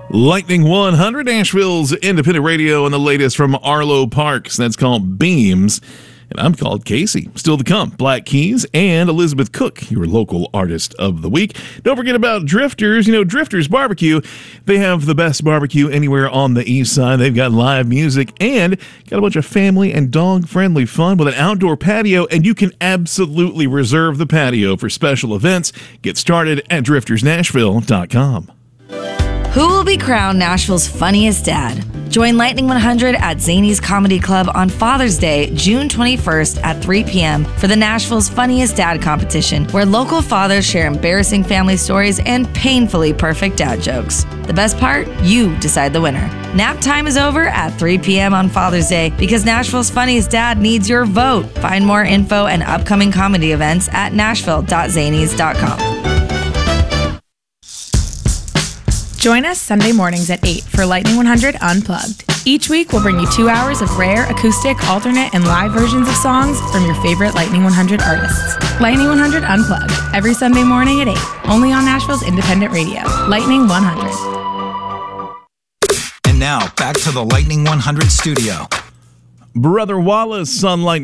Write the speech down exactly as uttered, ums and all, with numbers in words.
Lightning one hundred, Nashville's independent radio, and the latest from Arlo Parks. That's called Beams. And I'm called Casey. Still to come, Black Keys and Elizabeth Cook, your local artist of the week. Don't forget about Drifters. You know, Drifters Barbecue, they have the best barbecue anywhere on the east side. They've got live music and got a bunch of family and dog-friendly fun with an outdoor patio, and you can absolutely reserve the patio for special events. Get started at drifters nashville dot com. Who will be crowned Nashville's funniest dad? Join Lightning one hundred at Zany's Comedy Club on Father's Day, June twenty-first at three p.m. for the Nashville's Funniest Dad competition, where local fathers share embarrassing family stories and painfully perfect dad jokes. The best part? You decide the winner. Nap time is over at three p.m. on Father's Day because Nashville's Funniest Dad needs your vote. Find more info and upcoming comedy events at nashville dot zanys dot com. Join us Sunday mornings at eight for Lightning one hundred Unplugged. Each week, we'll bring you two hours of rare, acoustic, alternate, and live versions of songs from your favorite Lightning one hundred artists. Lightning one hundred Unplugged, every Sunday morning at eight, only on Nashville's independent radio, Lightning one hundred. And now, back to the Lightning one hundred studio. Brother Wallace on Lightning